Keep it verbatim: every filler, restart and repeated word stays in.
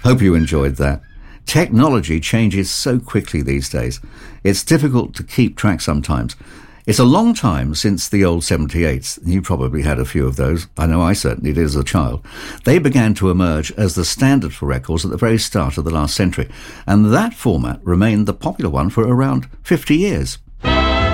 Hope you enjoyed that. Technology changes so quickly these days. It's difficult to keep track sometimes. It's a long time since the old seventy-eights. You probably had a few of those. I know I certainly did as a child. They began to emerge as the standard for records at the very start of the last century, and that format remained the popular one for around fifty years.